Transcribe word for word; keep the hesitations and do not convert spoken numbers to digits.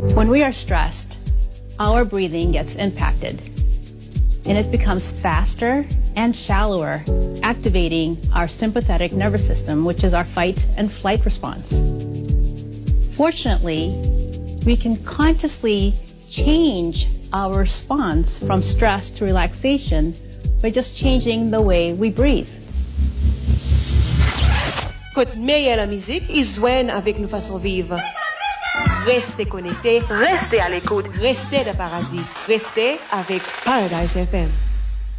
When we are stressed, our breathing gets impacted, and it becomes faster and shallower, activating our sympathetic nervous system, which is our fight and flight response. Fortunately, we can consciously change our response from stress to relaxation by just changing the way we breathe. Côte meilleure la musique, ils joignent avec nous façon vivre. Restez connectés, restez à l'écoute, restez de Paradis, restez avec Paradise F M.